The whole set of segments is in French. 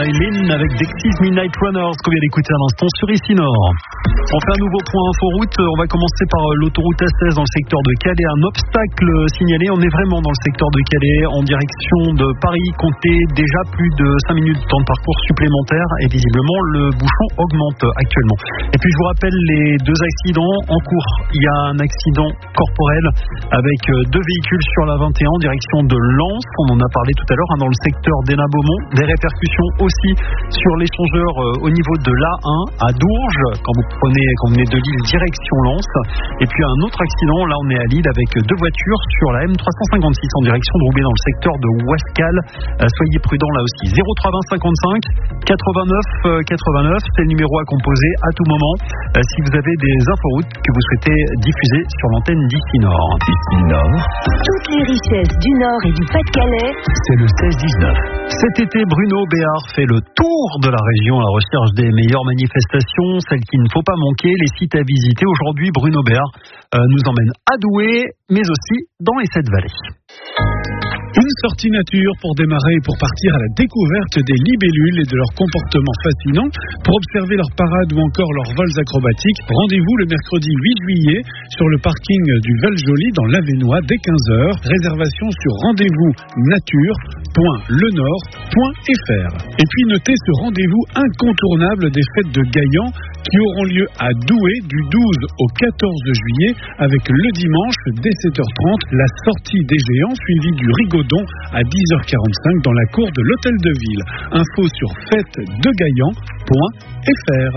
Eileen avec Dexys Midnight Runners qu'on vient d'écouter à l'instant sur Ici Nord. On fait un nouveau point inforoute. On va commencer par l'autoroute A16 dans le secteur de Calais. Un obstacle signalé. On est vraiment dans le secteur de Calais en direction de Paris. Comptez déjà plus de 5 minutes de temps de parcours supplémentaire et visiblement le bouchon augmente actuellement. Et puis je vous rappelle les deux accidents en cours. Il y a un accident corporel avec deux véhicules sur la 21 en direction de Lens. On en a parlé tout à l'heure dans le secteur d'Hénin-Beaumont. Des répercussions aussi sur l'échangeur au niveau de l'A1 à Dourges quand vous venez de Lille direction Lens. Et puis un autre accident, là on est à Lille avec deux voitures sur la M356 en direction de Roubaix dans le secteur de Ouascal. Soyez prudents là aussi. 03 20 55 89 89, c'est le numéro à composer à tout moment si vous avez des inforoutes que vous souhaitez diffuser sur l'antenne d'Ici Nord. Ici Nord. Toutes les richesses du Nord et du Pas-de-Calais. C'est le 16-19. Cet été, Bruno Béard fait le tour de la région à la recherche des meilleures manifestations, celles qu'il ne faut pas manquer, les sites à visiter. Aujourd'hui, Bruno Béard nous emmène à Douai, mais aussi dans les 7 vallées. Une sortie nature pour démarrer et pour partir à la découverte des libellules et de leur comportement fascinant. Pour observer leurs parades ou encore leurs vols acrobatiques, rendez-vous le mercredi 8 juillet sur le parking du Val-Joli dans l'Avesnois dès 15h. Réservation sur rendez-vous nature.lenord.fr. Et puis notez ce rendez-vous incontournable des fêtes de Gaillan qui auront lieu à Douai du 12 au 14 juillet avec le dimanche dès 7h30 la sortie des géants suivie du rigodon à 10h45 dans la cour de l'hôtel de ville. Info sur fêtesdegaillan.fr.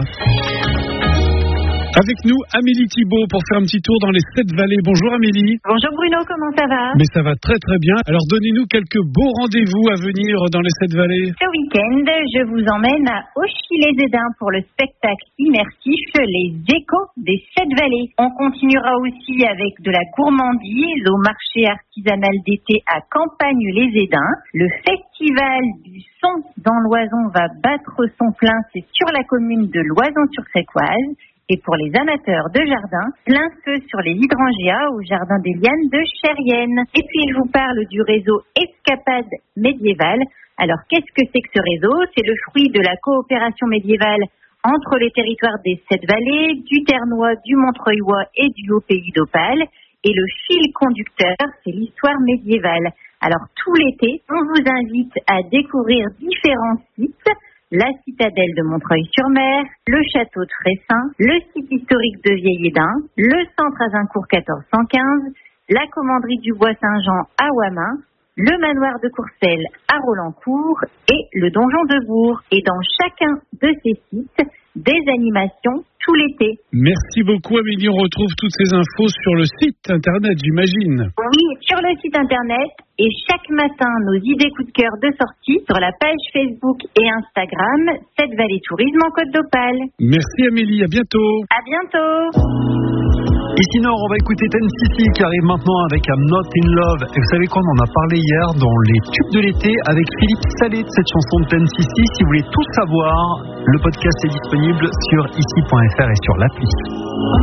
Avec nous, Amélie Thibault pour faire un petit tour dans les 7 vallées. Bonjour Amélie. Bonjour Bruno, comment ça va? Mais ça va très très bien. Alors donnez-nous quelques beaux rendez-vous à venir dans les 7 vallées. Ce week-end, je vous emmène à Auchy-les-Édins pour le spectacle immersif Les Échos des 7 vallées. On continuera aussi avec de la gourmandise au marché artisanal d'été à Campagne-les-Édins. Le festival du son dans l'Oison va battre son plein, c'est sur la commune de Loison-sur-Crécoise. Et pour les amateurs de jardin, plein feu sur les hydrangeas au jardin des Lianes de Chérienne. Et puis je vous parle du réseau Escapade médiévale. Alors qu'est-ce que c'est que ce réseau? C'est le fruit de la coopération médiévale entre les territoires des 7 vallées, du Ternois, du Montreuilois et du Haut-Pays d'Opale. Et le fil conducteur, c'est l'histoire médiévale. Alors tout l'été, on vous invite à découvrir différents sites. La citadelle de Montreuil-sur-Mer, le château de Fressin, le site historique de Vieil-Édin, le centre Azincourt 1415, la commanderie du Bois-Saint-Jean à Ouamin, le manoir de Courcelles à Rolancourt et le donjon de Bourg. Et dans chacun de ces sites, des animations tout l'été. Merci beaucoup Amélie, on retrouve toutes ces infos sur le site internet, j'imagine. Oui, sur le site internet et chaque matin nos idées coup de cœur de sortie sur la page Facebook et Instagram 7 Vallées Tourisme en Côte d'Opale. Merci Amélie, à bientôt. À bientôt. Ici Nord, on va écouter Ten City qui arrive maintenant avec I'm Not in Love. Et vous savez quoi, on en a parlé hier dans les tubes de l'été avec Philippe Salé de cette chanson de Ten City. Si vous voulez tout savoir, le podcast est disponible sur ici.fr et sur l'appli.